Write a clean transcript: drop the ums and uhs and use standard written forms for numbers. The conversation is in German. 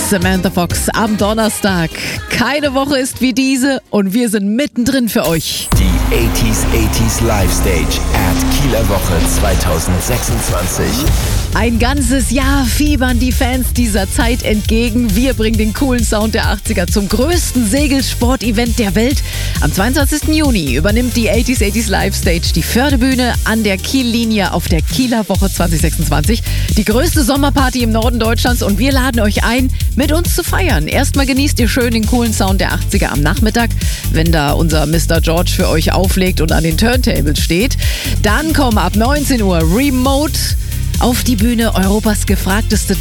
Samantha Fox am Donnerstag. Keine Woche ist wie diese und wir sind mittendrin für euch. Die 80s Live Stage at Kieler Woche 2026. Ein ganzes Jahr fiebern die Fans dieser Zeit entgegen. Wir bringen den coolen Sound der 80er zum größten Segelsport-Event der Welt. Am 22. Juni übernimmt die 80s Live Stage die Fördebühne an der Kiellinie auf der Kieler Woche 2026. Die größte Sommerparty im Norden Deutschlands und wir laden euch ein, mit uns zu feiern. Erstmal genießt ihr schön den coolen Sound der 80er am Nachmittag, wenn da unser Mr. George für euch auflegt und an den Turntables steht. Dann kommen ab 19 Uhr Remote auf die Bühne Europas gefragteste